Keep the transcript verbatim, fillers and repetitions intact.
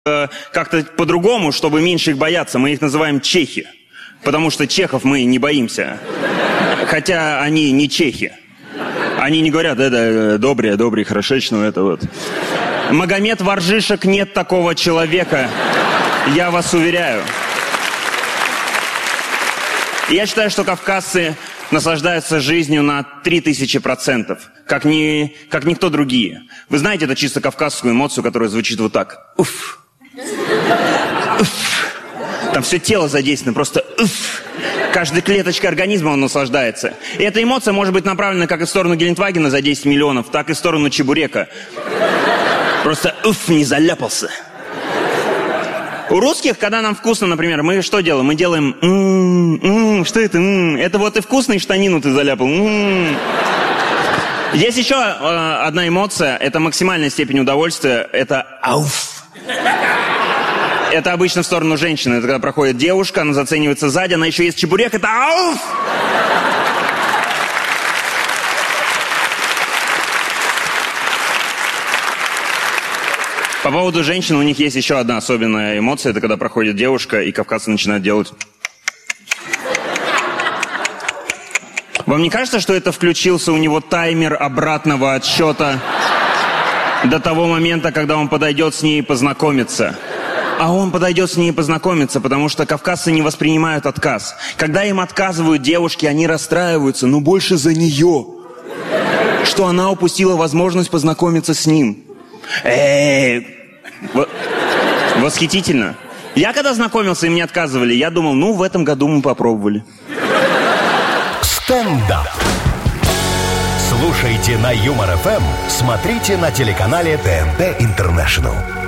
э, как-то по-другому, чтобы меньше их бояться. Мы их называем чехи. Потому что чехов мы не боимся. Хотя они не чехи. Они не говорят, это добрый, добрый, хорошечно, это вот. Магомед Варжишек, нет такого человека. Я вас уверяю. Я считаю, что кавказцы наслаждаются жизнью на три тысячи процентов, как, ни, как никто другие. Вы знаете эту чисто кавказскую эмоцию, которая звучит вот так. Уф. Уф. Там все тело задействовано, просто уф. Каждой клеточкой организма он наслаждается. И эта эмоция может быть направлена как и в сторону Гелендвагена за десять миллионов, так и в сторону чебурека. Просто уф, не заляпался. У русских, когда нам вкусно, например, мы что делаем? Мы делаем м-м, м-м, что это? М-м. Это вот и вкусно, и штанину ты заляпал. М-м. Есть еще э, одна эмоция, это максимальная степень удовольствия, это ауф. Это обычно в сторону женщины. Это когда проходит девушка, она заценивается сзади, она еще есть чебурек, это ауф! По поводу женщин, у них есть еще одна особенная эмоция. Это когда проходит девушка, и кавказцы начинают делать... Вам не кажется, что это включился у него таймер обратного отсчета до того момента, когда он подойдет с ней и познакомится? А он подойдет с ней и познакомится, потому что кавказцы не воспринимают отказ. Когда им отказывают девушки, они расстраиваются, но больше за нее, что она упустила возможность познакомиться с ним. Эй, восхитительно. Я когда знакомился, и мне отказывали, я думал, ну, в этом году мы попробовали. Стендап. Слушайте на Юмор ФМ, смотрите на телеканале ТНТ Интернешнл.